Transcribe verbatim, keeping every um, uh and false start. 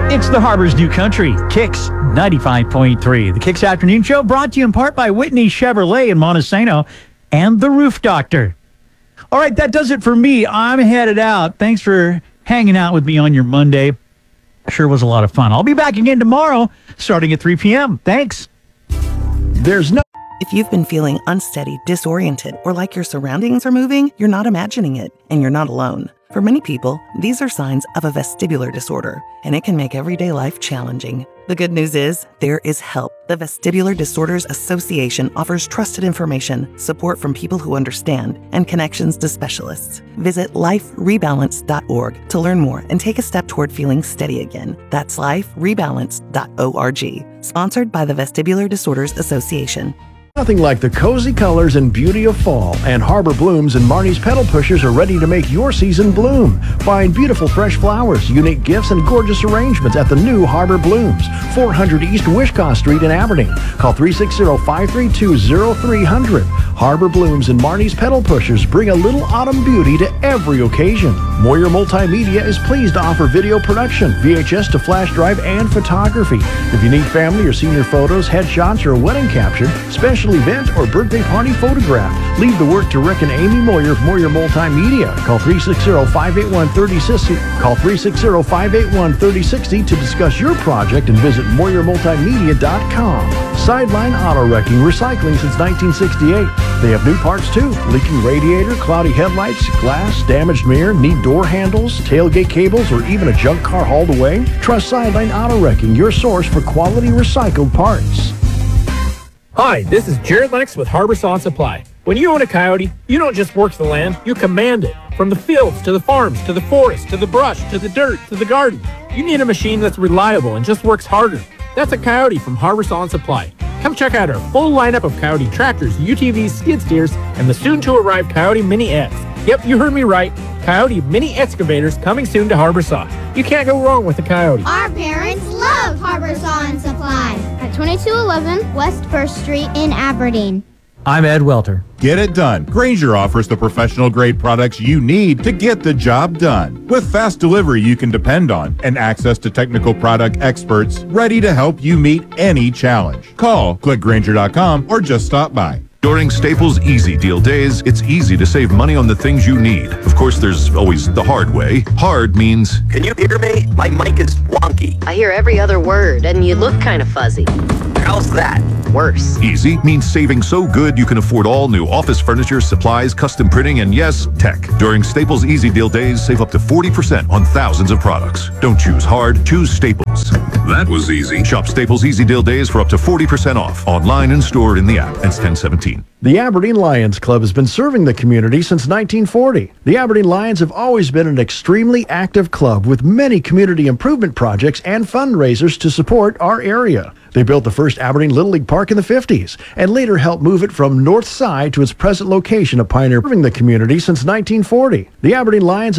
It's the Harbor's New Country, Kicks ninety-five point three. The Kicks Afternoon Show brought to you in part by Whitney Chevrolet in Montesano and The Roof Doctor. All right, that does it for me. I'm headed out. Thanks for hanging out with me on your Monday. Sure was a lot of fun. I'll be back again tomorrow, starting at three p.m. Thanks. There's no... If you've been feeling unsteady, disoriented, or like your surroundings are moving, you're not imagining it, and you're not alone. For many people, these are signs of a vestibular disorder, and it can make everyday life challenging. The good news is, there is help. The Vestibular Disorders Association offers trusted information, support from people who understand, and connections to specialists. Visit life rebalance dot org to learn more and take a step toward feeling steady again. That's life rebalance dot org. Sponsored by the Vestibular Disorders Association. Nothing like the cozy colors and beauty of fall, and Harbor Blooms and Marnie's Petal Pushers are ready to make your season bloom. Find beautiful fresh flowers, unique gifts, and gorgeous arrangements at the new Harbor Blooms, four hundred East Wishkah Street in Aberdeen. Call three six zero, five three two, zero three zero zero. Harbor Blooms and Marnie's Petal Pushers bring a little autumn beauty to every occasion. Moyer Multimedia is pleased to offer video production, V H S to flash drive, and photography. If you need family or senior photos, headshots, or a wedding capture, special event, or birthday party photograph, leave the work to Rick and Amy Moyer of Moyer Multimedia. Call three six zero, five eight one, three oh six oh. Call three six zero, five eight one, three oh six oh to discuss your project and visit moyer multimedia dot com. Sideline Auto Wrecking, recycling since nineteen sixty-eight. They have new parts too: leaking radiator, cloudy headlights, glass, damaged mirror, need door handles, tailgate cables, or even a junk car hauled away. Trust Sideline Auto Wrecking, your source for quality recycled parts. Hi, this is Jared Lennox with Harbor Saw and Supply. When you own a Coyote, you don't just work the land, you command it. From the fields, to the farms, to the forest, to the brush, to the dirt, to the garden. You need a machine that's reliable and just works harder. That's a Coyote from Harbor Saw and Supply. Come check out our full lineup of Coyote tractors, U T Vs, skid steers, and the soon-to-arrive Coyote Mini X. Yep, you heard me right. Coyote Mini Excavators coming soon to Harbor Saw. You can't go wrong with a Coyote. Our parents love Harbor Saw and Supply at twenty-two eleven West First Street in Aberdeen. I'm Ed Welter. Get it done. Grainger offers the professional-grade products you need to get the job done. With fast delivery you can depend on and access to technical product experts ready to help you meet any challenge. Call, click Grainger dot com, or just stop by. During Staples Easy Deal Days, it's easy to save money on the things you need. Of course, there's always the hard way. Hard means... Can you hear me? My mic is wonky. I hear every other word, and you look kind of fuzzy. How's that? Worse. Easy means saving so good you can afford all new office furniture, supplies, custom printing, and yes, tech. During Staples Easy Deal Days, save up to forty percent on thousands of products. Don't choose hard, choose Staples. That was easy. Shop Staples Easy Deal Days for up to forty percent off. Online and stored in the app. It's ten seventeen. The Aberdeen Lions Club has been serving the community since nineteen forty. The Aberdeen Lions have always been an extremely active club with many community improvement projects and fundraisers to support our area. They built the first Aberdeen Little League Park in the fifties and later helped move it from North Side to its present location of Pioneer, serving the community since nineteen forty. The Aberdeen Lions